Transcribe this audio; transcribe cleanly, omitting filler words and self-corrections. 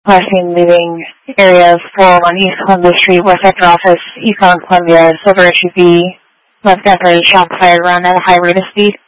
Last seen leaving area of 401 East Columbia Street, West Sector Office, East Columbia, Silver SUV, left after a shot fired around at a high rate of speed.